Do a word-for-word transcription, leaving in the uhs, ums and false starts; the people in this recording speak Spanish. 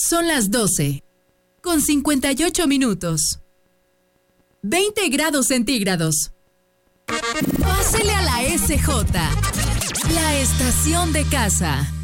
Son las doce, con cincuenta y ocho minutos. veinte grados centígrados. Pásele a la S J, la estación de casa.